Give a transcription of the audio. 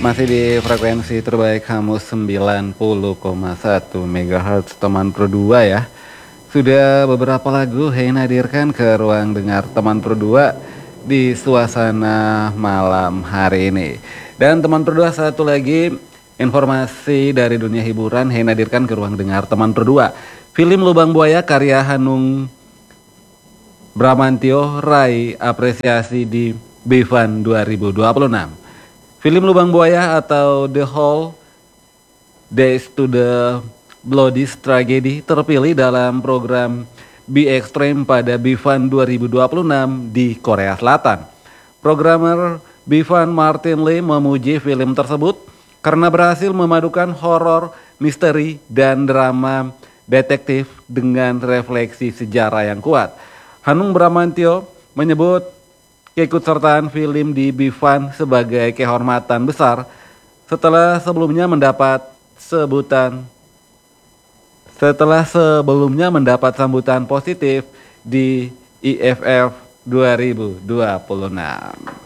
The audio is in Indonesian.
Masih di frekuensi terbaik Hamus 90,1 MHz teman Pro 2 ya. Sudah beberapa lagu Hein hadirkan ke ruang dengar teman Pro 2 di suasana malam hari ini. Dan teman Pro 2 satu lagi informasi dari dunia hiburan Hein hadirkan ke ruang dengar teman Pro 2. Film Lubang Buaya karya Hanung Bramantyo raih apresiasi di Bevan 2026. Film Lubang Buaya atau The Whole Days to the Bloody Tragedy terpilih dalam program Be Extreme pada Bevan 2026 di Korea Selatan. Programmer Bevan Martin Lee memuji film tersebut karena berhasil memadukan horor, misteri, dan drama detektif dengan refleksi sejarah yang kuat. Hanung Bramantyo menyebut keikutsertaan film di Bevan sebagai kehormatan besar setelah sebelumnya mendapat sambutan positif di IFF 2026.